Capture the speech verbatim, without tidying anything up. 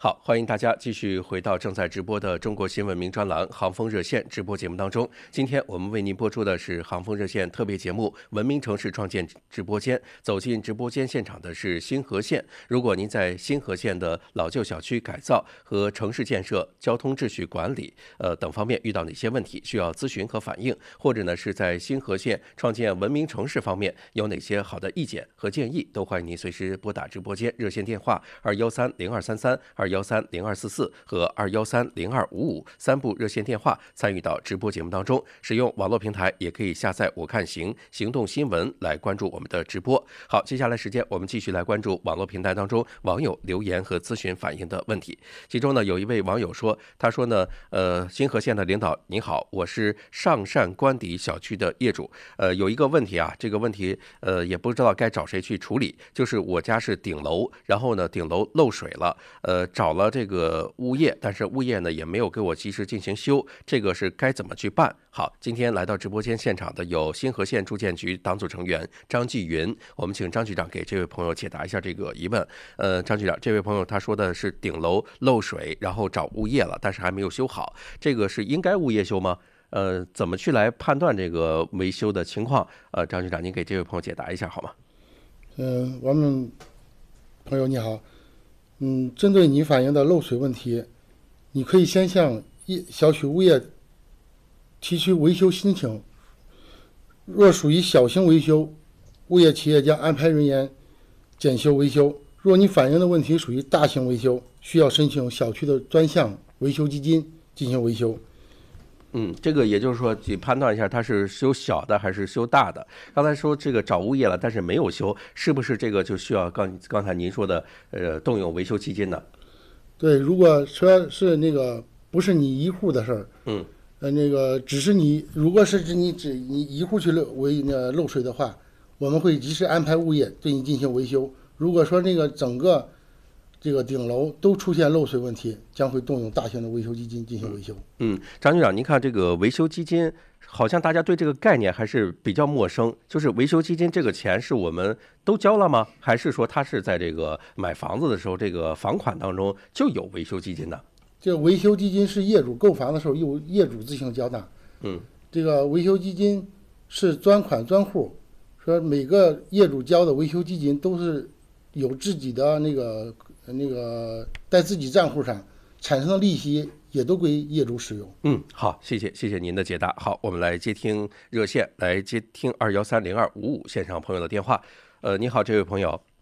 好，欢迎大家继续回到正在直播的中国新闻名专栏航风热线直播节目当中。今天我们为您播出的是航风热线特别节目文明城市创建直播间。走进直播间现场的是新河县。如果您在新河县的老旧小区改造和城市建设、交通秩序管理呃等方面遇到哪些问题需要咨询和反映，或者呢是在新河县创建文明城市方面有哪些好的意见和建议，都欢迎您随时拨打直播间热线电话二幺三零二三三二幺三零二四四和二幺三零二五五三部热线电话参与到直播节目当中。使用网络平台也可以下载我看行行动新闻来关注我们的直播。好，接下来时间我们继续来关注网络平台当中网友留言和咨询反映的问题。其中呢，有一位网友说，他说呢，呃，新河县的领导你好，我是上善官邸小区的业主，呃，有一个问题啊，这个问题呃也不知道该找谁去处理，就是我家是顶楼，然后呢顶楼漏水了，呃，找了这个物业，但是物业呢也没有给我及时进行修，这个是该怎么去办？好，今天来到直播间现场的有新河县住建局党组成员张继云，我们请张局长给这位朋友解答一下这个疑问。呃，张局长，这位朋友他说的是顶楼漏水，然后找物业了，但是还没有修好，这个是应该物业修吗？呃，怎么去来判断这个维修的情况？呃，张局长，您给这位朋友解答一下好吗？ 嗯、呃，我们朋友你好，嗯，针对你反映的漏水问题，你可以先向小区物业提出维修申请。若属于小型维修，物业企业将安排人员检修维修。若你反映的问题属于大型维修，需要申请小区的专项维修基金进行维修。 嗯，这个也就是说，你判断一下它是修小的还是修大的。刚才说这个找物业了，但是没有修，是不是这个就需要刚刚才您说的呃动用维修基金呢？ 对，如果说是那个不是你一户的事儿， 嗯， 呃，那个只是你，如果是指你只你一户去漏维那漏水的话，我们会及时安排物业对你进行维修。如果说那个整个这个顶楼都出现漏水问题，将会动用大型的维修基金进行维修。 嗯，张局长，您看这个维修基金，好像大家对这个概念还是比较陌生。就是维修基金这个钱是我们都交了吗？还是说它是在这个买房子的时候，这个房款当中就有维修基金呢？ 这个维修基金是业主购房的时候由业主自行交纳。 嗯， 这个维修基金是专款专户，说每个业主交的维修基金都是有自己的那个那个在自己账户上产生的利息也都归业主使用。 嗯，好，谢谢谢谢您的解答。好，我们来接听热线，来接听二幺三零二五五线上朋友的电话。呃，你好，这位朋友。